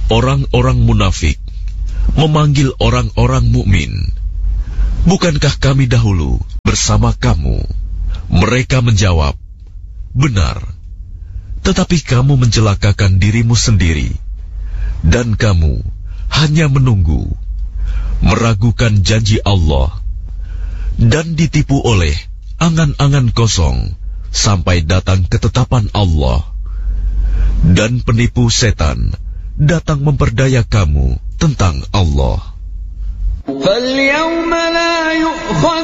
orang-orang munafik memanggil orang-orang mukmin, "Bukankah kami dahulu bersama kamu?" Mereka menjawab, "Benar, tetapi kamu mencelakakan dirimu sendiri, dan kamu hanya menunggu, meragukan janji Allah, dan ditipu oleh angan-angan kosong sampai datang ketetapan Allah. Dan penipu setan datang memperdaya kamu tentang Allah."